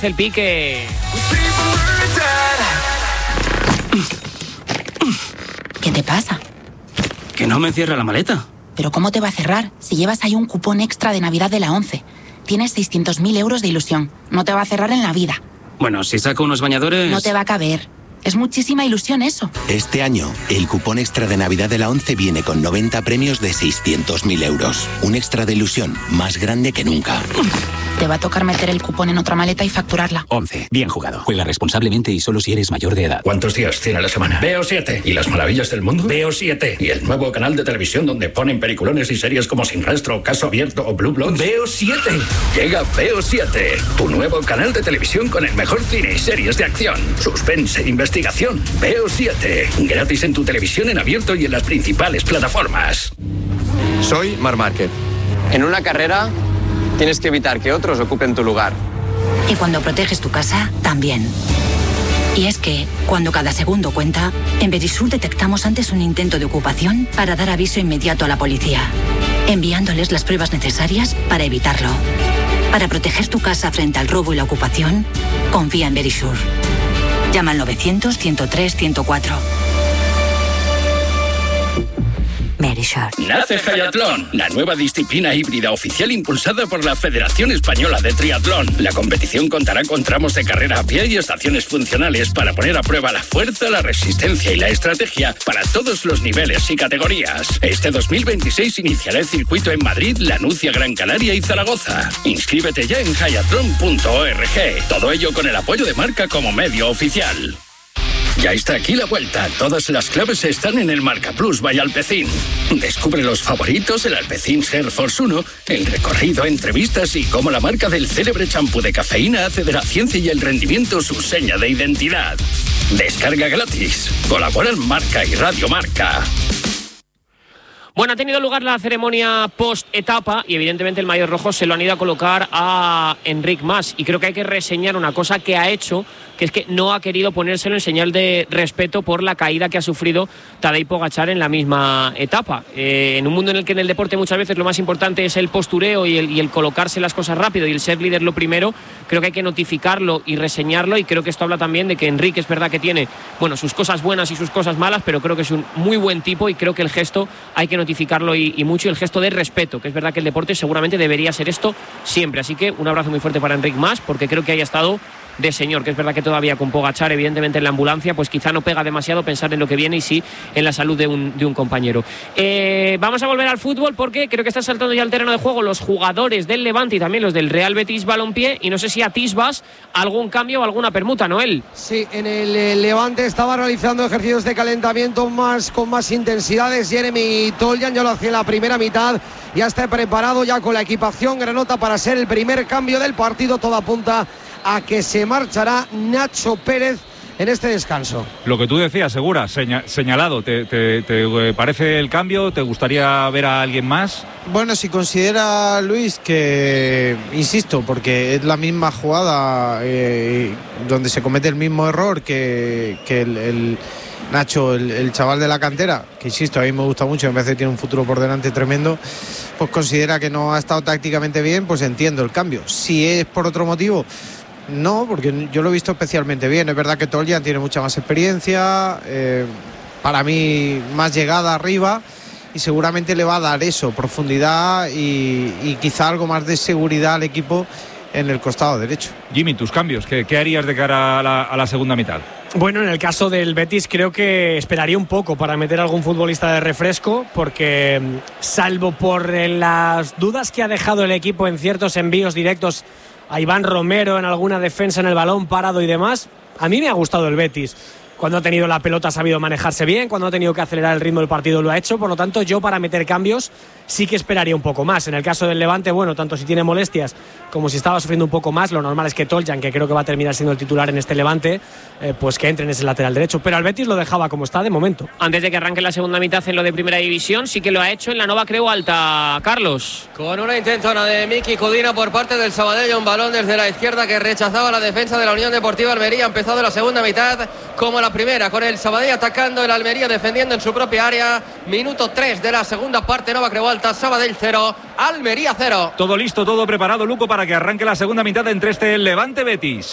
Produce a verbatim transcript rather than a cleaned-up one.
hace el pique. ¿Qué te pasa? Que no me cierra la maleta. ¿Pero cómo te va a cerrar si llevas ahí un cupón extra de Navidad de la ONCE? Tienes seiscientos mil euros de ilusión. No te va a cerrar en la vida. Bueno, si saco unos bañadores... No te va a caber. Es muchísima ilusión eso. Este año, el cupón extra de Navidad de la ONCE viene con noventa premios de seiscientos mil euros. Un extra de ilusión más grande que nunca. Te va a tocar meter el cupón en otra maleta y facturarla. ONCE. Bien jugado. Juega responsablemente y solo si eres mayor de edad. ¿Cuántos días tiene la semana? Veo siete. ¿Y las maravillas del mundo? Veo siete. ¿Y el nuevo canal de televisión donde ponen peliculones y series como Sin Rastro, Caso Abierto o Blue Bloods? Veo siete. Llega Veo siete. Tu nuevo canal de televisión con el mejor cine y series de acción, suspense e investigación. Veo siete. Gratis en tu televisión en abierto y en las principales plataformas. Soy Marc Márquez. En una carrera tienes que evitar que otros ocupen tu lugar. Y cuando proteges tu casa, también. Y es que, cuando cada segundo cuenta, en Verisur detectamos antes un intento de ocupación para dar aviso inmediato a la policía, enviándoles las pruebas necesarias para evitarlo. Para proteger tu casa frente al robo y la ocupación, confía en Verisur. Llama al novecientos, ciento tres, ciento cuatro. Verisur. Nace Hayatlón, la nueva disciplina híbrida oficial impulsada por la Federación Española de Triatlón. La competición contará con tramos de carrera a pie y estaciones funcionales para poner a prueba la fuerza, la resistencia y la estrategia para todos los niveles y categorías. Este dos mil veintiséis iniciará el circuito en Madrid, Lanucia, Gran Canaria y Zaragoza. Inscríbete ya en hayatlón punto org. Todo ello con el apoyo de Marca como medio oficial. Ya está aquí la vuelta. Todas las claves están en el Marca Plus by Alpecin. Descubre los favoritos, el Alpecin Hair Force uno, el recorrido, entrevistas y cómo la marca del célebre champú de cafeína hace de la ciencia y el rendimiento su seña de identidad. Descarga gratis. Colaboran Marca y Radio Marca. Bueno, ha tenido lugar la ceremonia post-etapa y evidentemente el maillot rojo se lo han ido a colocar a Enric Mas. Y creo que hay que reseñar una cosa que ha hecho, que es que no ha querido ponérselo en señal de respeto por la caída que ha sufrido Tadej Pogačar en la misma etapa. Eh, en un mundo en el que en el deporte muchas veces lo más importante es el postureo y el, y el colocarse las cosas rápido y el ser líder lo primero, creo que hay que notificarlo y reseñarlo, y creo que esto habla también de que Enric es verdad que tiene, bueno, sus cosas buenas y sus cosas malas, pero creo que es un muy buen tipo y creo que el gesto hay que notificarlo y, y mucho, y el gesto de respeto, que es verdad que el deporte seguramente debería ser esto siempre. Así que un abrazo muy fuerte para Enric Mas, porque creo que haya estado de señor, que es verdad que todavía con Pogačar evidentemente en la ambulancia pues quizá no pega demasiado pensar en lo que viene y sí en la salud de un, de un compañero. Eh, vamos a volver al fútbol porque creo que están saltando ya al terreno de juego los jugadores del Levante y también los del Real Betis Balompié, y no sé si atisbas algún cambio o alguna permuta, Noel. Sí, en el, el Levante estaba realizando ejercicios de calentamiento más con más intensidades. Jeremy Toljan ya lo hacía en la primera mitad, ya está preparado ya con la equipación granota para ser el primer cambio del partido. Todo apunta a que se marchará Nacho Pérez en este descanso. Lo que tú decías, Segura, seña, señalado, ¿te, te, ¿te parece el cambio? ¿Te gustaría ver a alguien más? Bueno, si considera Luis que, insisto, porque es la misma jugada eh, donde se comete el mismo error que, que el, el Nacho, el, el chaval de la cantera, que insisto, a mí me gusta mucho, me parece que tiene un futuro por delante tremendo, pues considera que no ha estado tácticamente bien, pues entiendo el cambio. Si es por otro motivo, no, porque yo lo he visto especialmente bien. Es verdad que Toljan tiene mucha más experiencia, eh, para mí más llegada arriba, y seguramente le va a dar eso, profundidad y, y quizá algo más de seguridad al equipo en el costado derecho. Jimmy, tus cambios, ¿qué, qué harías de cara a la, a la segunda mitad? Bueno, en el caso del Betis creo que esperaría un poco para meter a algún futbolista de refresco, porque salvo por las dudas que ha dejado el equipo en ciertos envíos directos a Iván Romero en alguna defensa en el balón parado y demás, a mí me ha gustado el Betis. Cuando ha tenido la pelota ha sabido manejarse bien, cuando ha tenido que acelerar el ritmo del partido lo ha hecho. Por lo tanto, yo para meter cambios sí que esperaría un poco más. En el caso del Levante, bueno, tanto si tiene molestias como si estaba sufriendo un poco más, lo normal es que Toljan, que creo que va a terminar siendo el titular en este Levante, eh, pues que entre en ese lateral derecho. Pero al Betis lo dejaba como está de momento. Antes de que arranque la segunda mitad en lo de Primera División, sí que lo ha hecho en la Nova Creu Alta, Carlos. Con una intentona de Miki Cudina por parte del Sabadell, un balón desde la izquierda que rechazaba la defensa de la Unión Deportiva Almería. Ha empezado la segunda mitad como la primera, con el Sabadell atacando, el Almería defendiendo en su propia área. Minuto tres de la segunda parte, Nova Creu Alta, Sabadell cero, Almería cero. Todo listo, todo preparado, Luco, para que arranque la segunda mitad entre este Levante Betis.